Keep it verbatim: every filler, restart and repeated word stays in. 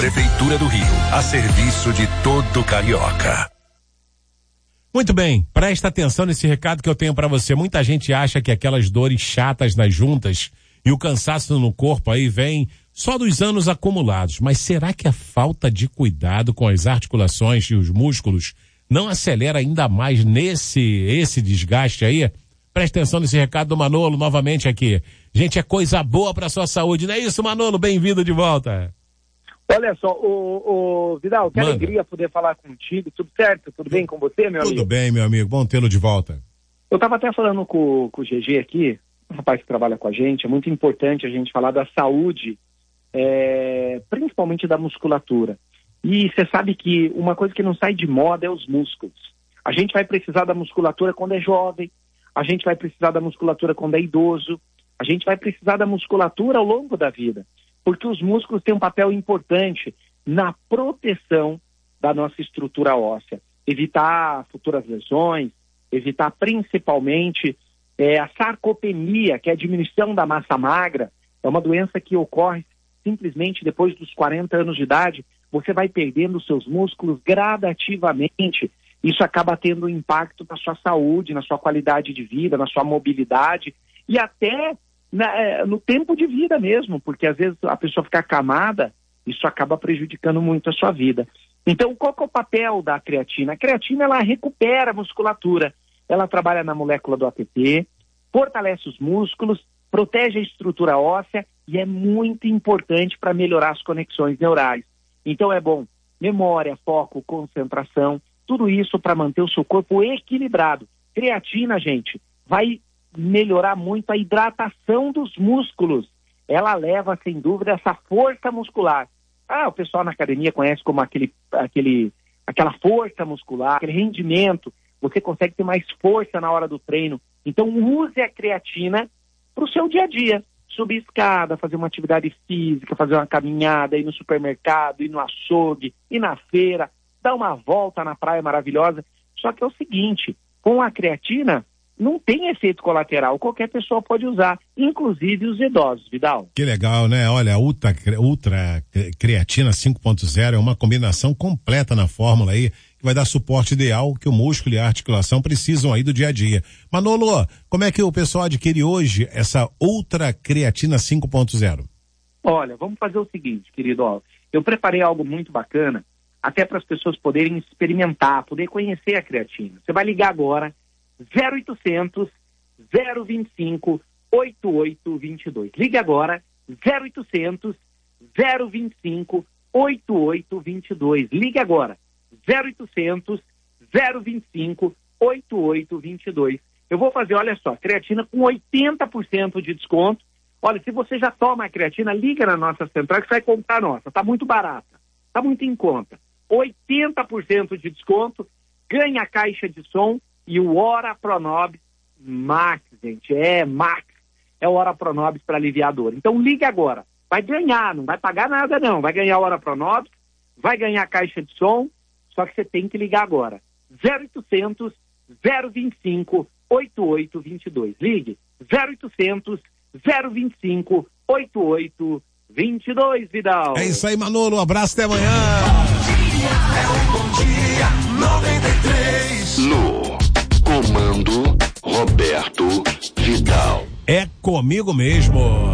Prefeitura do Rio, a serviço de todo carioca. Muito bem, presta atenção nesse recado que eu tenho pra você. Muita gente acha que aquelas dores chatas nas juntas e o cansaço no corpo aí vem só dos anos acumulados. Mas será que a falta de cuidado com as articulações e os músculos não acelera ainda mais nesse esse desgaste aí? Presta atenção nesse recado do Manolo novamente aqui. Gente, é coisa boa pra sua saúde, não é isso, Manolo? Bem-vindo de volta. Olha só, o, o Vidal, que Manda. Alegria poder falar contigo, tudo certo? Tudo bem com você, meu amigo? Tudo bem, meu amigo, bom tê-lo de volta. Eu estava até falando com, com o G G aqui, um rapaz que trabalha com a gente, é muito importante a gente falar da saúde, é, principalmente da musculatura. E você sabe que uma coisa que não sai de moda é os músculos. A gente vai precisar da musculatura quando é jovem, a gente vai precisar da musculatura quando é idoso, a gente vai precisar da musculatura ao longo da vida. Porque os músculos têm um papel importante na proteção da nossa estrutura óssea. Evitar futuras lesões, evitar principalmente é, a sarcopenia, que é a diminuição da massa magra. É uma doença que ocorre simplesmente depois dos quarenta anos de idade. Você vai perdendo os seus músculos gradativamente. Isso acaba tendo um impacto na sua saúde, na sua qualidade de vida, na sua mobilidade e até Na, no tempo de vida mesmo, porque às vezes a pessoa fica acamada, isso acaba prejudicando muito a sua vida. Então, qual que é o papel da creatina? A creatina, ela recupera a musculatura, ela trabalha na molécula do A T P, fortalece os músculos, protege a estrutura óssea e é muito importante para melhorar as conexões neurais. Então é bom memória, foco, concentração, tudo isso para manter o seu corpo equilibrado. Creatina, gente, vai melhorar muito a hidratação dos músculos. Ela leva, sem dúvida, essa força muscular. Ah, o pessoal na academia conhece como aquele, aquele, aquela força muscular, aquele rendimento. Você consegue ter mais força na hora do treino. Então, use a creatina para o seu dia a dia. Subir escada, fazer uma atividade física, fazer uma caminhada, ir no supermercado, ir no açougue, ir na feira, dar uma volta na praia maravilhosa. Só que é o seguinte, com a creatina, não tem efeito colateral, qualquer pessoa pode usar, inclusive os idosos, Vidal. Que legal, né? Olha, a Ultra, Ultra Creatina cinco ponto zero é uma combinação completa na fórmula aí, que vai dar suporte ideal que o músculo e a articulação precisam aí do dia a dia. Manolo, como é que o pessoal adquire hoje essa Ultra Creatina cinco ponto zero? Olha, vamos fazer o seguinte, querido, ó, eu preparei algo muito bacana, até para as pessoas poderem experimentar, poder conhecer a creatina. Você vai ligar agora, zero oitocentos, zero vinte e cinco, oito oito dois dois. Ligue agora, zero oitocentos, zero vinte e cinco, oito oito dois dois. Ligue agora, zero oitocentos, zero vinte e cinco, oito oito dois dois. Eu vou fazer, olha só, creatina com oitenta por cento de desconto. Olha, se você já toma a creatina, liga na nossa central que você vai comprar a nossa. Tá muito barata, tá muito em conta. oitenta por cento de desconto, ganha a caixa de som e o Ora Pronobis Max, gente, é Max, é o Ora Pronobis para aliviar a dor. Então ligue agora, vai ganhar, não vai pagar nada não, vai ganhar o Ora Pronobis, vai ganhar a caixa de som, só que você tem que ligar agora, zero oitocentos, zero vinte e cinco, oito oito dois dois. Ligue, zero oitocentos, zero vinte e cinco, oito oito dois dois, Vidal. É isso aí, Manolo, um abraço, até amanhã. É o Bom Dia noventa e três. No comando Roberto Vidal. É comigo mesmo.